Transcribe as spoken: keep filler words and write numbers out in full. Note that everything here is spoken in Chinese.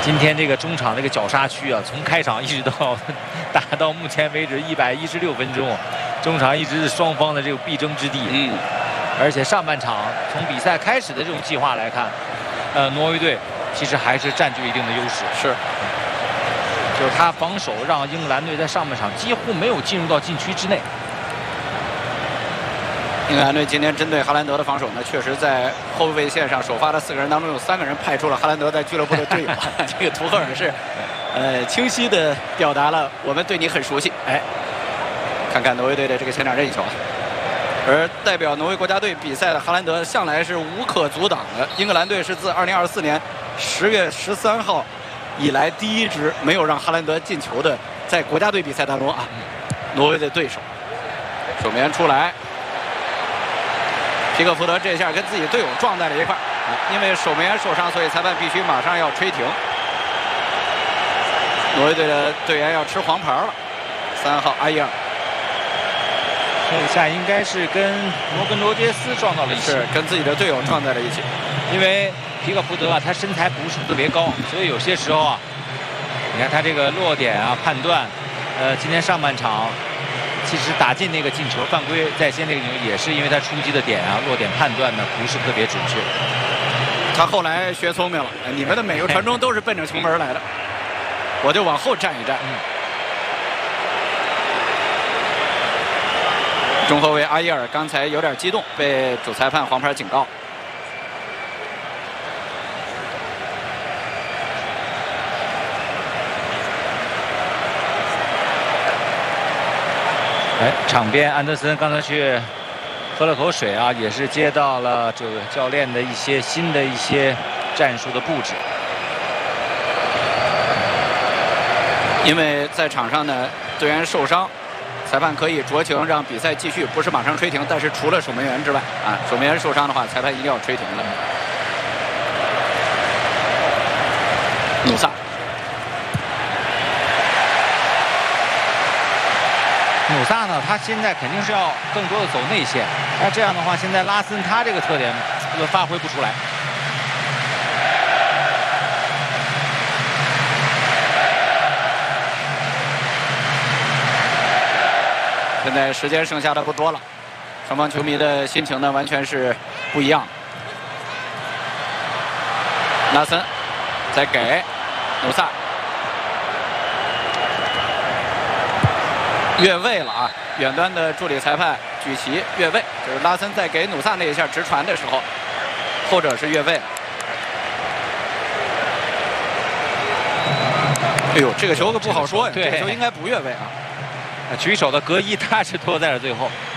今天这个中场这个绞杀区啊，从开场一直到打到目前为止一百一十六分钟，中场一直是双方的这个必争之地。 嗯， 而且上半场从比赛开始的这种计划来看，呃，挪威队其实还是占据一定的优势。 是， 就是他防守让英格兰队在上半场几乎没有进入到禁区之内。 英格兰队今天针对哈兰德的防守呢，确实在后卫线上首发的四个人当中，有三个人派出了哈兰德在俱乐部的队友。这个图赫尔是，呃，清晰的表达了我们对你很熟悉。哎，看看挪威队的这个前场任意球。而代表挪威国家队比赛的哈兰德向来是无可阻挡的。英格兰队是自二零二四年十月十三号以来第一支没有让哈兰德进球的在国家队比赛当中啊，挪威的对手。守门员出来。皮克福德这下跟自己队友撞在了一块儿，因为守门员受伤，所以裁判必须马上要吹停。挪威队的队员要吃黄牌了，三号阿伊尔。 这下应该是跟摩根罗杰斯撞到了一起， 是跟自己的队友撞在了一起。 因为皮克福德啊，他身材不是特别高，所以有些时候啊，你看他这个落点啊判断，呃，今天上半场。其实打进那个进球犯规在先那个球也是因为他出击的点啊落点判断呢不是特别准确。 他后来学聪明了，你们的每个传中都是奔着球门来的，我就往后站一站。嗯、中后卫阿伊尔刚才有点激动，被主裁判黄牌警告。 哎，场边安德森刚才去喝了口水啊，也是接到了这个教练的一些新的一些战术的布置。 因为在场上呢，队员受伤，裁判可以酌情让比赛继续，不是马上吹停。但是除了守门员之外，啊，守门员受伤的话，裁判一定要吹停的。努萨。 努萨呢，他现在肯定是要更多的走内线，那这样的话，现在拉森他这个特点就发挥不出来。 现在时间剩下的不多了，双方球迷的心情呢完全是不一样。拉森再给努萨。越位了啊！远端的助理裁判举旗越位，就是拉森在给努萨那一下直传的时候，后者是越位。哎呦，这个球可不好说呀，这个球应该不越位啊。 举手的格伊他是拖在了最后。